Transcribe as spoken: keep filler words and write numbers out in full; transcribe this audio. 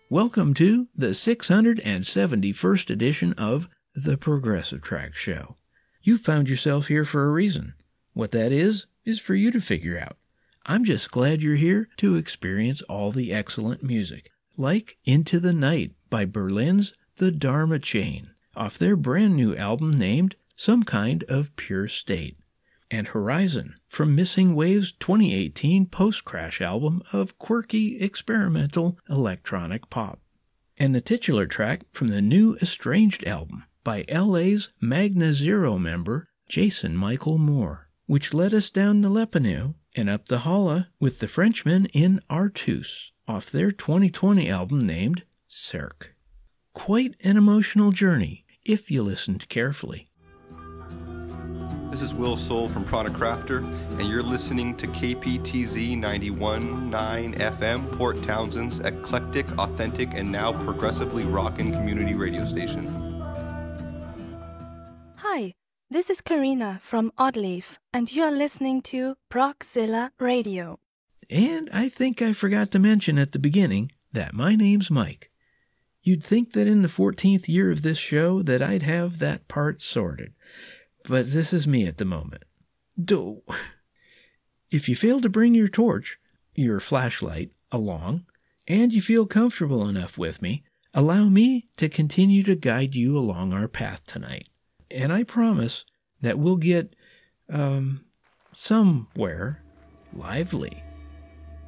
Welcome to the six hundred seventy-first edition of The Progressive Track Show. You found yourself here for a reason. What that is, is for you to figure out. I'm just glad you're here to experience all the excellent music, like Into the Night by Berlin's The Dharma Chain, off their brand new album named Some Kind of Pure State, and Horizon from Missing Wave's twenty eighteen post-crash album of quirky experimental electronic pop, and the titular track from the new Estranged album by L A's Magna Zero member Jason Michael Moore, which led us down the Lepanu and up the Holla with the Frenchmen in Artus, off their twenty twenty album named Cirque. Quite an emotional journey, if you listened carefully. This is Will Soul from Product Crafter, and you're listening to K P T Z ninety-one point nine F M, Port Townsend's eclectic, authentic, and now progressively rockin' community radio station. Hi, this is Karina from Oddleaf, and you are listening to Progzilla Radio. And I think I forgot to mention at the beginning that my name's Mike. You'd think that in the fourteenth year of this show that I'd have that part sorted. But this is me at the moment. Do. If you fail to bring your torch, your flashlight, along, and you feel comfortable enough with me, allow me to continue to guide you along our path tonight. And I promise that we'll get, um, somewhere lively.